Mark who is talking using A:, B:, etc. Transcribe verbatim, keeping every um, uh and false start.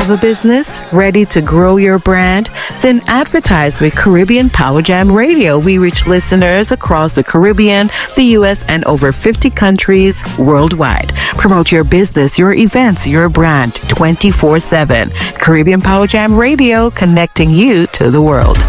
A: Have a business? Ready to grow your brand? Then advertise with Caribbean Power Jam Radio. We reach listeners across the Caribbean, the U S, and over fifty countries worldwide. Promote your business, your events, your brand twenty-four seven. Caribbean Power Jam Radio, connecting you to the world.